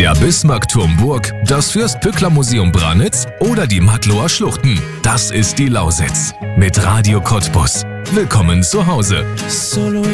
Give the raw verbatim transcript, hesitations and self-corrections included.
Der Bismarckturm Burg, das Fürst-Pückler-Museum Branitz oder die Mattloer Schluchten. Das ist die Lausitz. Mit Radio Cottbus. Willkommen zu Hause. Solo